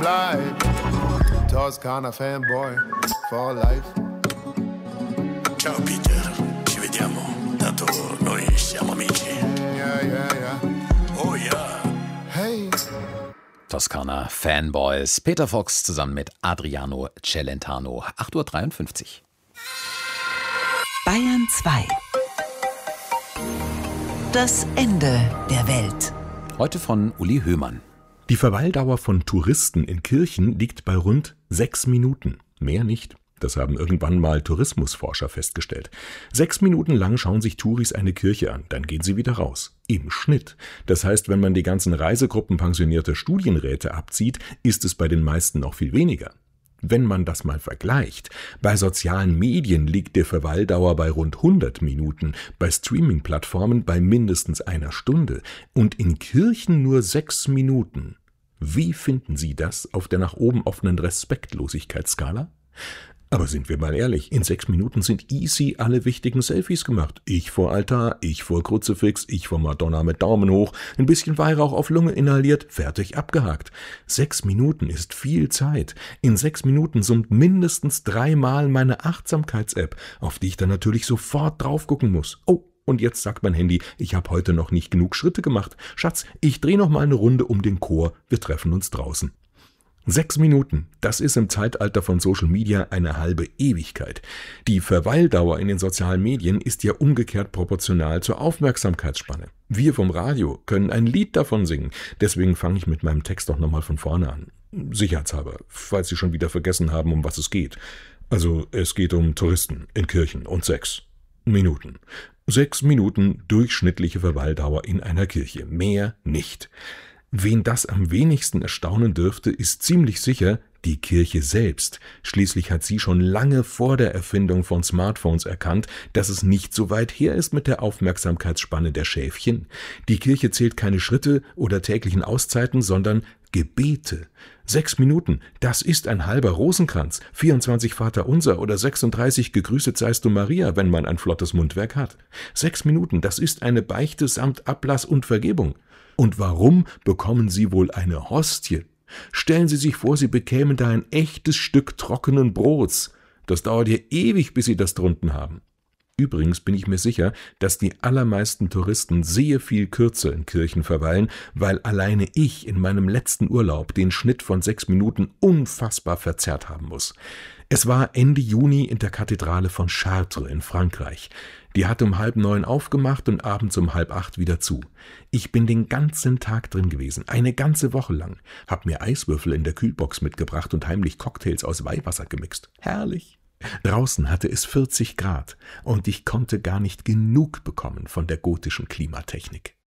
blind. Toscana fanboy for life. Ciao Peter, ci vediamo. Tanto noi siamo amici. Yeah. Oh ja. Hey. Toskana Fanboys. Peter Fox zusammen mit Adriano Celentano. 8:53 Uhr. Bayern 2. Das Ende der Welt. Heute von Uli Höhmann. Die Verweildauer von Touristen in Kirchen liegt bei rund 6 Minuten. Mehr nicht. Das haben irgendwann mal Tourismusforscher festgestellt. 6 Minuten lang schauen sich Touris eine Kirche an, dann gehen sie wieder raus. Im Schnitt. Das heißt, wenn man die ganzen Reisegruppen pensionierter Studienräte abzieht, ist es bei den meisten noch viel weniger. Wenn man das mal vergleicht, bei sozialen Medien liegt die Verweildauer bei rund 100 Minuten, bei Streaming-Plattformen bei mindestens einer Stunde und in Kirchen nur 6 Minuten. Wie finden Sie das auf der nach oben offenen Respektlosigkeitsskala? Aber sind wir mal ehrlich, in 6 Minuten sind easy alle wichtigen Selfies gemacht. Ich vor Altar, ich vor Kruzifix, ich vor Madonna mit Daumen hoch, ein bisschen Weihrauch auf Lunge inhaliert, fertig abgehakt. 6 Minuten ist viel Zeit. In 6 Minuten summt mindestens 3-mal meine Achtsamkeits-App, auf die ich dann natürlich sofort drauf gucken muss. Oh, und jetzt sagt mein Handy, ich habe heute noch nicht genug Schritte gemacht. Schatz, ich drehe noch mal eine Runde um den Chor, wir treffen uns draußen. 6 Minuten, das ist im Zeitalter von Social Media eine halbe Ewigkeit. Die Verweildauer in den sozialen Medien ist ja umgekehrt proportional zur Aufmerksamkeitsspanne. Wir vom Radio können ein Lied davon singen, deswegen fange ich mit meinem Text doch nochmal von vorne an. Sicherheitshalber, falls Sie schon wieder vergessen haben, um was es geht. Also es geht um Touristen in Kirchen und 6 Minuten. 6 Minuten durchschnittliche Verweildauer in einer Kirche, mehr nicht. Wen das am wenigsten erstaunen dürfte, ist ziemlich sicher die Kirche selbst. Schließlich hat sie schon lange vor der Erfindung von Smartphones erkannt, dass es nicht so weit her ist mit der Aufmerksamkeitsspanne der Schäfchen. Die Kirche zählt keine Schritte oder täglichen Auszeiten, sondern Gebete. 6 Minuten, das ist ein halber Rosenkranz, 24 Vaterunser oder 36 Gegrüßet seist du Maria, wenn man ein flottes Mundwerk hat. 6 Minuten, das ist eine Beichte samt Ablass und Vergebung. Und warum bekommen Sie wohl eine Hostie? Stellen Sie sich vor, Sie bekämen da ein echtes Stück trockenen Brots. Das dauert ja ewig, bis Sie das drunten haben. Übrigens bin ich mir sicher, dass die allermeisten Touristen sehr viel kürzer in Kirchen verweilen, weil alleine ich in meinem letzten Urlaub den Schnitt von 6 Minuten unfassbar verzerrt haben muss. Es war Ende Juni in der Kathedrale von Chartres in Frankreich. Die hat um 7:30 aufgemacht und abends um 7:30 wieder zu. Ich bin den ganzen Tag drin gewesen, eine ganze Woche lang, hab mir Eiswürfel in der Kühlbox mitgebracht und heimlich Cocktails aus Weihwasser gemixt. Herrlich! Draußen hatte es 40 Grad und ich konnte gar nicht genug bekommen von der gotischen Klimatechnik.